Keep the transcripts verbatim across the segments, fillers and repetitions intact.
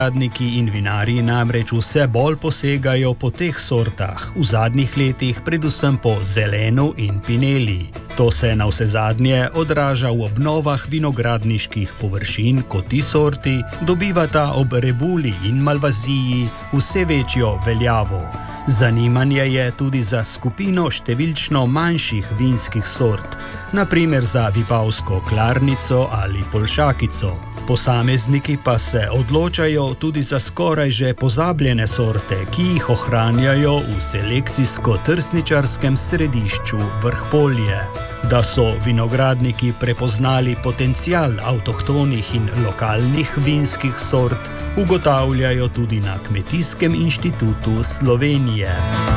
Vinogradniki in vinarji namreč vse bolj posegajo po teh sortah, v zadnjih letih predvsem po zelenu in pineli. To se navsezadnje odraža v obnovah vinogradniških površin, ko ti sorti dobivata ob rebuli in malvaziji vse večjo veljavo. Zanimanje je tudi za skupino številčno manjših vinskih sort, na primer za vipavsko klarnico ali polšakico. Posamezniki pa se odločajo tudi za skoraj že pozabljene sorte, ki jih ohranjajo v selekcijsko-trsničarskem središču Vrhpolje. Da so vinogradniki prepoznali potencial avtohtonih in lokalnih vinskih sort, ugotavljajo tudi na Kmetijskem inštitutu Slovenije.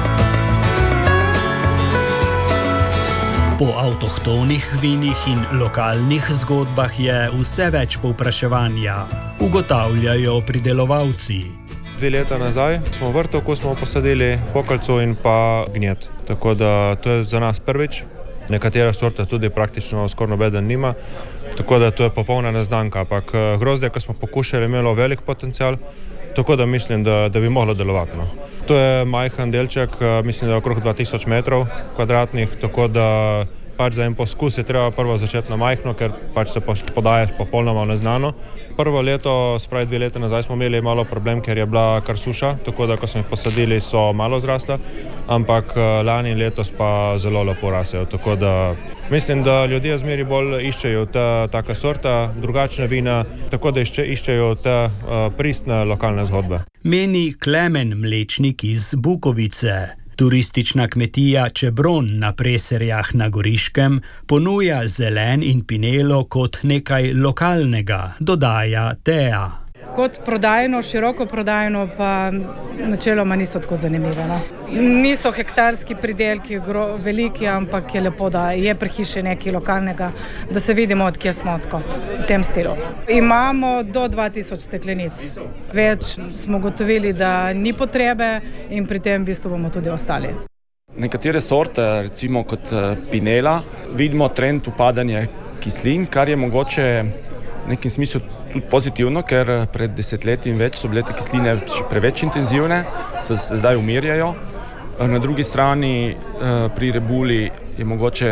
Po avtohtonih vinih in lokalnih zgodbah je vse več povpraševanja, ugotavljajo pridelovalci. Dve leta nazaj smo vrtov, ko smo posadili pokalco in pa gnjet. Tako da to je za nas prvič. Nekatere sorte tudi praktično skoraj nobeden nima, tako da to je popolna neznanka. Ampak grozdje, ko smo pokušali, imelo velik potencial, tako da mislim, da, da bi moglo delovati. No. To je majhen delček, mislim, da je okrog dva tisoč metrov kvadratnih, tako da pač za en poskus je treba prvo začeti na majhno, ker pač se podaje popolnoma neznano. Prvo leto, spravi dve leta nazaj, smo imeli malo problem, ker je bila kar suša, tako da ko smo jih posadili, so malo zrasla, ampak lani in letos pa zelo lepo rasejo. Tako da mislim, da ljudje zmeri bolj iščejo ta taka sorta, drugačne vina, tako da išče, iščejo te uh, pristne lokalne zgodbe. Meni Klemen Mlečnik iz Bukovice. Turistična kmetija Čebron na Preserjah na Goriškem ponuja zelen in pinelo kot nekaj lokalnega, dodaja Teja. Kot prodajno, široko prodajno pa načeloma niso tako zanimive. No? Niso hektarski pridelki gro, veliki, ampak je lepo, da je pri hiši nekaj lokalnega, da se vidimo, odkje smo tako, v tem stilu. Imamo do dva tisoč steklenic. Več smo gotovili, da ni potrebe in pri tem v bistvu bomo tudi ostali. Nekatere sorte, recimo kot pinela, vidimo trend upadanja kislin, kar je mogoče v nekem smislu tudi pozitivno, ker pred desetletji in več so bile te kisline preveč intenzivne, se zdaj umirjajo. Na drugi strani pri rebuli je mogoče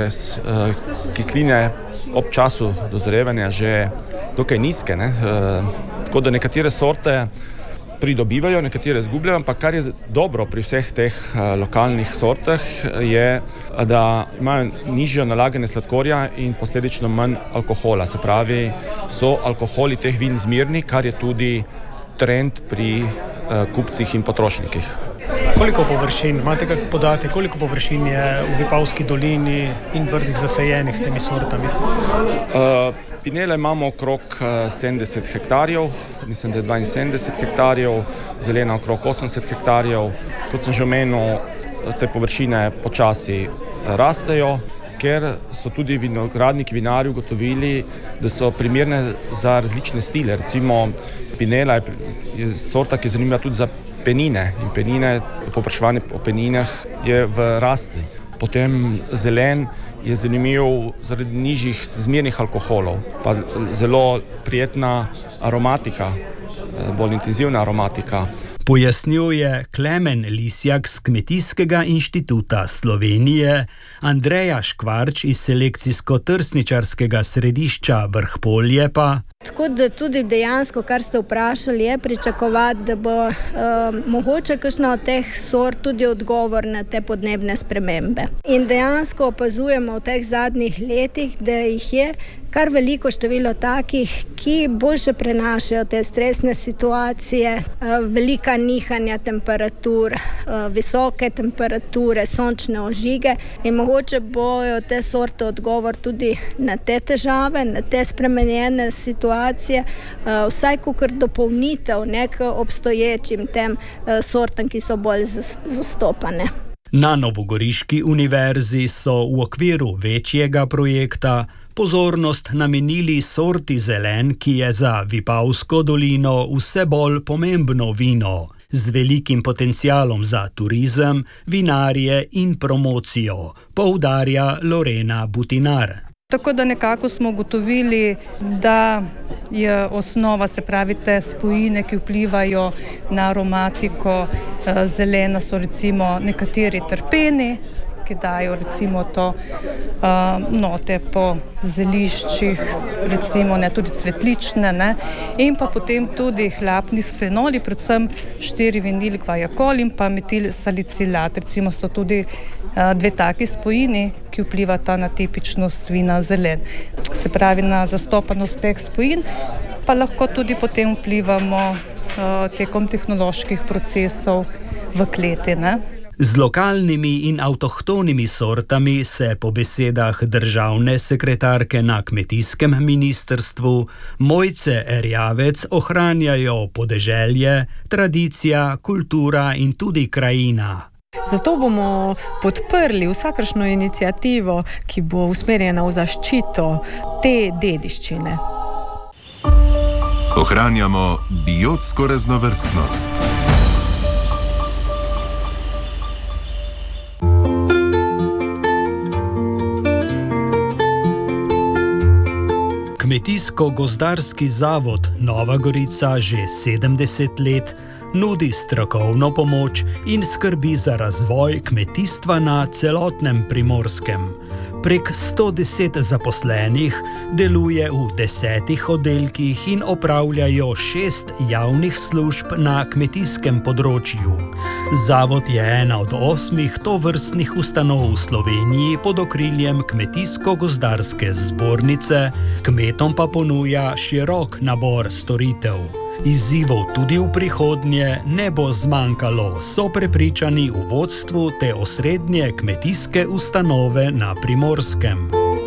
kisline ob času dozrevanja že dokaj nizke, ne? Tako da nekatere sorte pridobivajo, nekatere izgubljajo, ampak kar je dobro pri vseh teh lokalnih sortah je, da imajo nižjo nalaganje sladkorja in posledično manj alkohola. Se pravi, so alkoholi teh vin zmirni, kar je tudi trend pri kupcih in potrošnikih. Koliko površin, imate kak podatek, koliko površin je v Vipavski dolini in Brdih zasajenih s temi sortami? Uh, Pinele imamo okrog sedemdeset hektarjev, mislim, da je dvainsedemdeset hektarjev, zelena okrog osemdeset hektarjev. Kot sem že omenil, te površine počasi rastejo, ker so tudi vinogradniki, vinarji ugotovili, da so primerne za različne stile. Recimo pinela je, je sorta, ki je zanimiva tudi za penine in penine, povpraševanje po peninah je v rasti. Potem zelen je zanimiv zaradi nižjih zmernih alkoholov, pa zelo prijetna aromatika, bolj intenzivna aromatika. Pojasnjuje Klemen Lisjak z Kmetijskega inštituta Slovenije, Andreja Škvarč iz selekcijsko-trsničarskega središča Vrhpolje pa. Tako da tudi dejansko, kar ste vprašali, je pričakovati, da bo uh, mogoče kakšna od teh sort tudi odgovor na te podnebne spremembe. In dejansko opazujemo v teh zadnjih letih, da jih je kar veliko število takih, ki boljše prenašajo te stresne situacije, velika nihanja temperatur, visoke temperature, sončne ožige in mogoče bojo te sorte odgovor tudi na te težave, na te spremenjene situacije, vsaj kakor dopolnitev nek obstoječim tem sortam, ki so bolj zastopane. Na Novogoriški univerzi so v okviru večjega projekta pozornost namenili sorti zelen, ki je za Vipavsko dolino vse bolj pomembno vino, z velikim potencialom za turizem, vinarje in promocijo, poudarja Lorena Butinar. Tako da nekako smo ugotovili, da je osnova, se pravi, te spojine, ki vplivajo na aromatiko zelena, so recimo nekateri terpeni, ki dajo recimo to uh, note po zeliščih, recimo ne, tudi cvetlične, ne, in pa potem tudi hlapni fenoli, predvsem štiri vinil gvajakol in pa metil salicilat, recimo so tudi uh, dve taki spojini, ki vplivata na tipičnost vina zelen. Se pravi, na zastopanost teh spojin pa lahko tudi potem vplivamo uh, tekom tehnoloških procesov v kleti, ne. Z lokalnimi in avtohtonimi sortami se po besedah državne sekretarke na kmetijskem ministrstvu Mojce Erjavec ohranjajo podeželje, tradicija, kultura in tudi krajina. Zato bomo podprli vsakršno iniciativo, ki bo usmerjena v zaščito te dediščine. Ohranjamo biotsko raznovrstnost. Kmetijsko-gozdarski zavod Nova Gorica že sedemdeset let nudi strokovno pomoč in skrbi za razvoj kmetijstva na celotnem Primorskem. Prek sto deset zaposlenih deluje v desetih oddelkih in opravljajo šest javnih služb na kmetijskem področju. Zavod je ena od osmih tovrstnih ustanov v Sloveniji pod okriljem Kmetijsko-gozdarske zbornice, kmetom pa ponuja širok nabor storitev. Izzivov tudi v prihodnje ne bo zmanjkalo, so prepričani v vodstvu te osrednje kmetijske ustanove na Primorskem.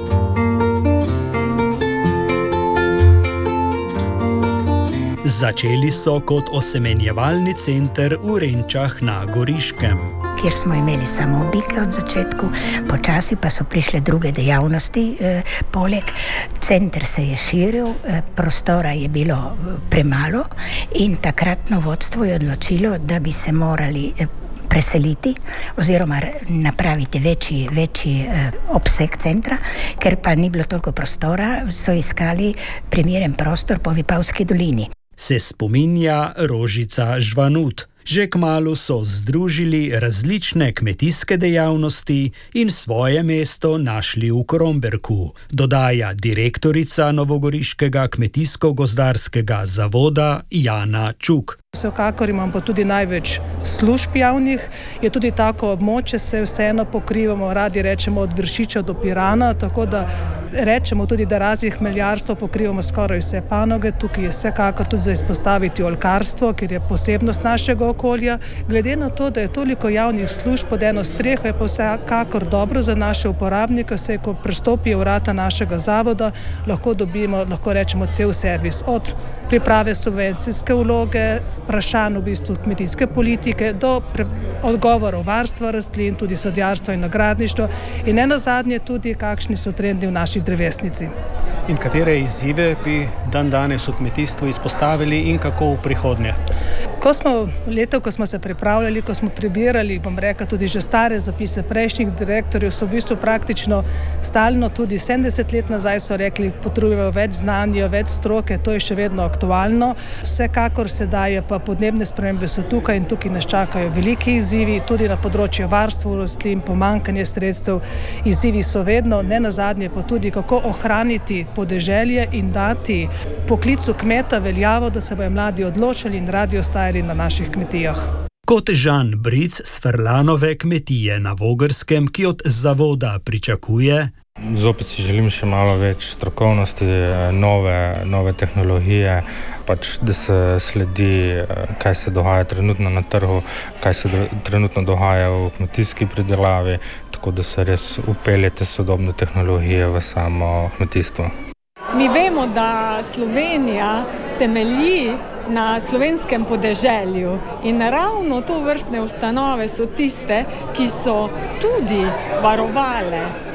Začeli so kot osemenjevalni center v Renčah na Goriškem. Kjer smo imeli samo bike od začetku, počasi pa so prišle druge dejavnosti. Eh, poleg center se je širil, eh, prostora je bilo premalo in takratno vodstvo je odločilo, da bi se morali eh, preseliti oziroma napraviti večji, večji eh, obseg centra, ker pa ni bilo toliko prostora, so iskali primeren prostor po Vipavski dolini. Se spominja Rožica Žvanut. Že kmalu so združili različne kmetijske dejavnosti in svoje mesto našli v Kromberku, dodaja direktorica Novogoriškega kmetijsko-gozdarskega zavoda Jana Čuk. Vsekakor imamo pa tudi največ služb javnih, je tudi tako območje, se vseeno pokrivamo, radi rečemo od Vršiča do Pirana, tako da rečemo tudi, da razvoj hmeljarstva pokrivamo skoraj vse panoge. Tukaj je vsekakor tudi za izpostaviti oljkarstvo, ker je posebnost našega okolja. Glede na to, da je toliko javnih služb pod eno streho, je pa vsekakor dobro za naše uporabnike, vse ko prestopijo vrata našega zavoda, lahko dobimo, lahko rečemo, cel servis od priprave subvencijske vloge, vprašanj v bistvu kmetijske politike do pre, odgovorov varstva rastlin, tudi sadjarstva in ogradništva in ne nazadnje tudi, kakšni so trendi v naši drevesnici. In katere izzive bi dan danes v kmetijstvu izpostavili in kako v prihodnje? Ko smo leto, ko smo se pripravljali, ko smo prebirali, bom rekla, tudi že stare zapise prejšnjih direktorjev, so v bistvu praktično stalno, tudi sedemdeset let nazaj so rekli, potrebujemo več znanja, več stroke, to je še vedno aktualno. Vsekakor sedaj pa podnebne spremembe so tukaj in tukaj nas čakajo veliki izzivi, tudi na področju varstva rastlin, pomanjkanje sredstev. Izzivi so vedno, ne nazadnje pa tudi, kako ohraniti podeželje in dati poklicu kmeta veljavo, da se bodo mladi odločili in radi ostajali na naših kmetijah. Kot Žan Bric s Frlanove kmetije na Vogrskem, ki od zavoda pričakuje: Zopet si želim še malo več strokovnosti, nove, nove tehnologije, pač, da se sledi, kaj se dogaja trenutno na trgu, kaj se do, trenutno dogaja v kmetijski pridelavi, tako da se res upeljete sodobne tehnologije v samo kmetijstvo. Mi vemo, da Slovenija temelji na slovenskem podeželju in ravno to vrstne ustanove so tiste, ki so tudi varovale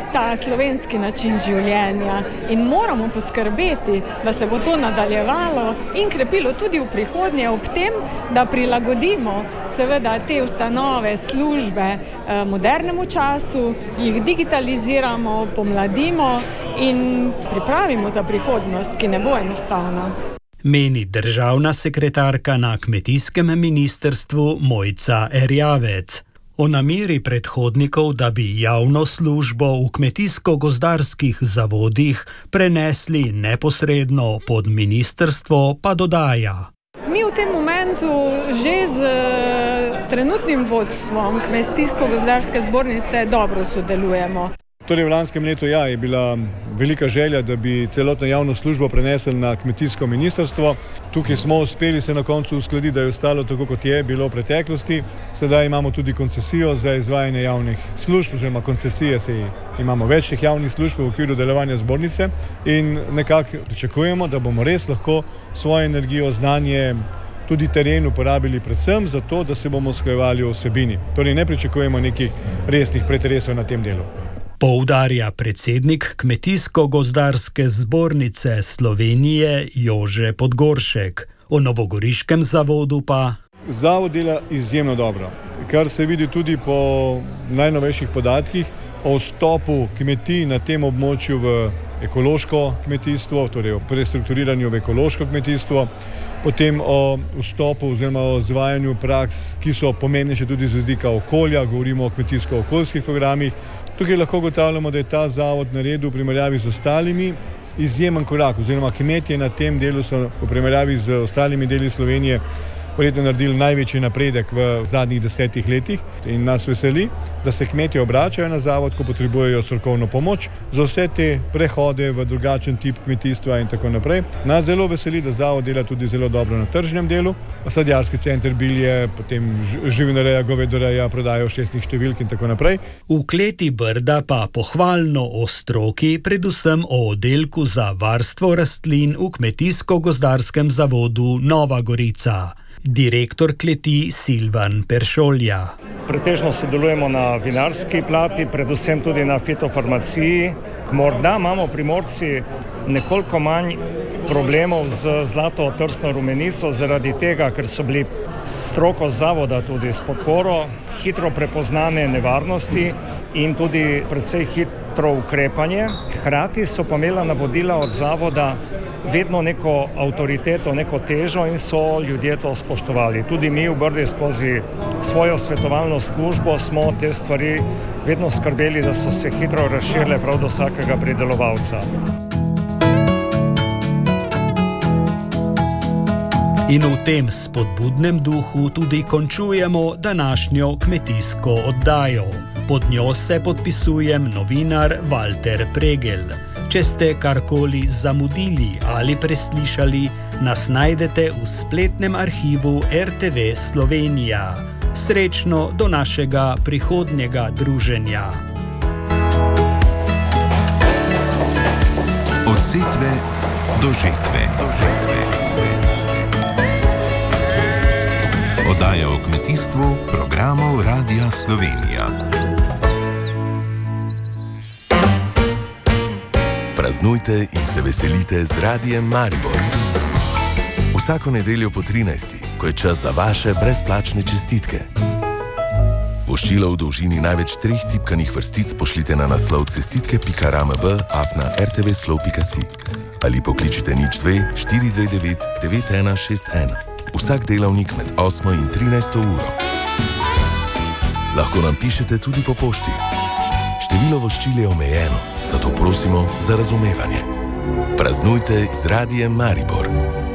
ta slovenski način življenja in moramo poskrbeti, da se bo to nadaljevalo in krepilo tudi v prihodnje ob tem, da prilagodimo seveda te ustanove, službe eh, modernemu času, jih digitaliziramo, pomladimo in pripravimo za prihodnost, ki ne bo enostavna. Meni državna sekretarka na kmetijskem ministrstvu Mojca Erjavec. O nameri predhodnikov, da bi javno službo v kmetijsko-gozdarskih zavodih prenesli neposredno pod ministrstvo, pa dodaja. Mi v tem momentu že z trenutnim vodstvom Kmetijsko-gozdarske zbornice dobro sodelujemo. Torej v lanskem letu ja, je bila velika želja, da bi celotno javno službo prenesli na kmetijsko ministrstvo. Tukaj smo uspeli se na koncu uskladiti, da je ostalo tako, kot je bilo v preteklosti. Sedaj imamo tudi koncesijo za izvajanje javnih služb, oziroma koncesije se imamo več teh javnih služb v okviru delovanja zbornice in nekako pričakujemo, da bomo res lahko svojo energijo, znanje, tudi teren uporabili predvsem za to, da se bomo usklajevali o vsebini. Torej ne pričakujemo nekih resnih pretresov na tem delu. Poudarja predsednik Kmetijsko-gozdarske zbornice Slovenije Jože Podgoršek. O novogoriškem zavodu pa. Zavod dela izjemno dobro, kar se vidi tudi po najnovejših podatkih o vstopu kmetij na tem območju v ekološko kmetijstvo, torej o prestrukturiranju v ekološko kmetijstvo, potem o vstopu oziroma o izvajanju praks, ki so pomembnejše tudi z vidika okolja, govorimo o kmetijsko-okoljskih programih. Tukaj lahko ugotavljamo, da je ta zavod naredil v primerjavi z ostalimi izjemen korak, oziroma kmetje na tem delu so v primerjavi z ostalimi deli Slovenije verjetno naredili največji napredek v zadnjih desetih letih in nas veseli, da se kmetje obračajo na zavod, ko potrebujejo strokovno pomoč za vse te prehode v drugačen tip kmetijstva in tako naprej. Nas zelo veseli, da zavod dela tudi zelo dobro na tržnem delu. Sadjarski center bilje, potem živinoreja, govedoreja, prodajo šestnih številk in tako naprej. V kleti Brda pa pohvalno o stroki, predvsem o oddelku za varstvo rastlin v Kmetijsko-gozdarskem zavodu Nova Gorica. Direktor kleti Silvan Peršolja. Pretežno sodelujemo na vinarski plati, predvsem tudi na fitofarmaciji. Morda imamo Primorci nekoliko manj problemov z zlato trsno rumenico zaradi tega, ker so bili stroko zavoda tudi s podporo, hitro prepoznane nevarnosti in tudi precej hitro ukrepanje. Hkrati so pa imela navodila od zavoda vedno neko avtoriteto, neko težo in so ljudje to spoštovali. Tudi mi v Brdi skozi svojo svetovalno službo smo te stvari vedno skrbeli, da so se hitro razširile prav do vsakega pridelovalca. In v tem spodbudnem duhu tudi končujemo današnjo kmetijsko oddajo. Pod njo se podpisujem novinar Walter Pregel. Če ste karkoli zamudili ali preslišali, nas najdete v spletnem arhivu R T V Slovenija. Srečno do našega prihodnjega druženja. Od setve do žetve. Oddaja o kmetijstvu programov Radia Slovenija. Praznujte in se veselite z Radiem Maribor. Vsako nedeljo po trinajsti, ko je čas za vaše brezplačne čestitke. Voščilo v dolžini največ treh tipkanih vrstic pošljite na naslov cestitke pika ramb afna rtvslov pika si ali pokličite nič dve štiri dve devet devet ena šest ena. Vsak delavnik med osmo in trinajsto uro. Lahko nam pišete tudi po pošti. Število voščil je omejeno, zato prosimo za razumevanje. Praznujte z Radiem Maribor.